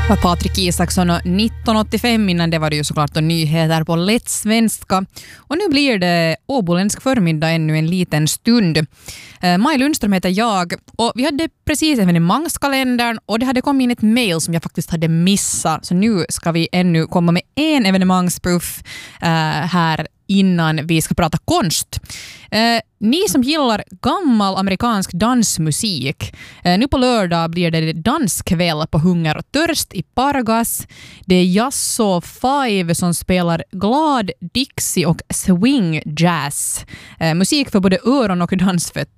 var Patrik Isaksson och 1985. Innan det var det ju såklart nyheter på lätt svenska. Och nu blir det åboländsk förmiddag ännu en liten stund. Maj Lundström heter jag och vi hade precis evenemangskalendern och det hade kommit in ett mail som jag faktiskt hade missat. Så nu ska vi ännu komma med en evenemangspuff här innan vi ska prata konst. Ni som gillar gammal amerikansk dansmusik, nu på lördag blir det danskväll på Hunger och törst i Pargas. Det är Jasso 5 som spelar glad Dixie och swing jazz. Musik för både öron och dansfötter.